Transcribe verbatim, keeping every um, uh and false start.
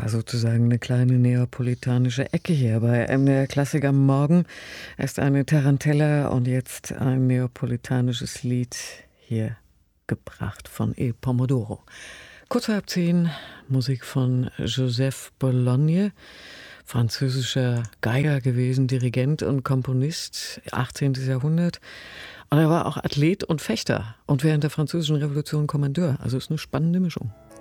war sozusagen eine kleine neapolitanische Ecke hier bei M D R Klassik am Morgen. Erst eine Tarantella und jetzt ein neapolitanisches Lied hier gebracht von Il Pomodoro. Kurz vor halb zehn, Musik von Joseph Bologne, französischer Geiger gewesen, Dirigent und Komponist, achtzehnten. Jahrhundert. Und er war auch Athlet und Fechter und während der Französischen Revolution Kommandeur. Also ist eine spannende Mischung.